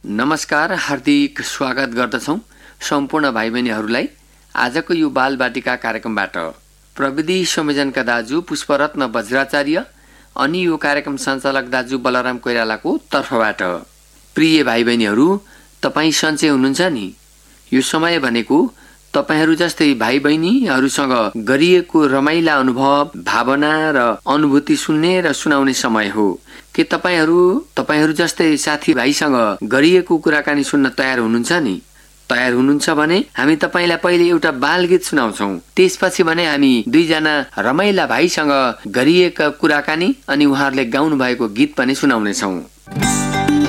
नमस्कार, हार्दिक स्वागत गर्दछौं सम्पूर्ण भाइ बहिनीहरूलाई आजको यो बालबाटिका कार्यक्रमबाट। प्रविधि संयोजनका दाजु पुष्परत्न वज्राचार्य अनि यो कार्यक्रम सञ्चालक दाजु बलराम कोइरालाको तर्फबाट। प्रिय भाइ बहिनीहरू, तपाईँ सन्चै हुनुहुन्छ नि? यो समय भनेको तपाईहरू जस्तै भाइ बहिनीहरूसँग गरिएको रमाइला अनुभव, भावना र अनुभूति सुन्ने र सुनाउने समय हो। के तपाईहरू जस्तै साथीभाइसँग गरिएको कुराकानी सुन्न तयार हुनुहुन्छ नि? तयार हुनुहुन्छ भने हामी तपाईलाई पहिले एउटा बाल गीत सुनाउँछौं। त्यसपछि भने हामी दुईजना रमाइला भाइसँग गरिएका कुराकानी अनि उहाँहरूले गाउनु भएको गीत पनि सुनाउने छौं।